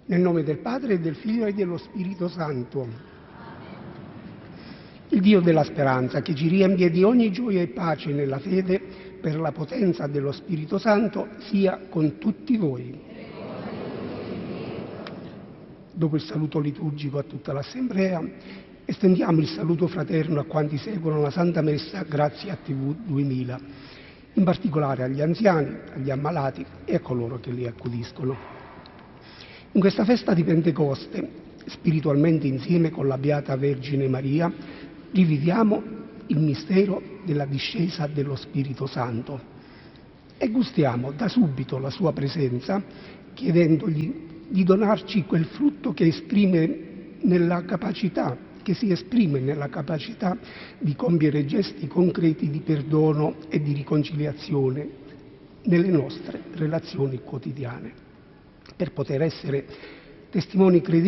Nel nome del Padre, e del Figlio e dello Spirito Santo. Il Dio della speranza, che ci riempie di ogni gioia e pace nella fede, per la potenza dello Spirito Santo, sia con tutti voi. Dopo il saluto liturgico a tutta l'Assemblea, estendiamo il saluto fraterno a quanti seguono la Santa Messa grazie a TV 2000, in particolare agli anziani, agli ammalati e a coloro che li accudiscono. In questa festa di Pentecoste, spiritualmente insieme con la Beata Vergine Maria, riviviamo il mistero della discesa dello Spirito Santo e gustiamo da subito la sua presenza, chiedendogli di donarci quel frutto che si esprime nella capacità di compiere gesti concreti di perdono e di riconciliazione nelle nostre relazioni quotidiane, per poter essere testimoni credibili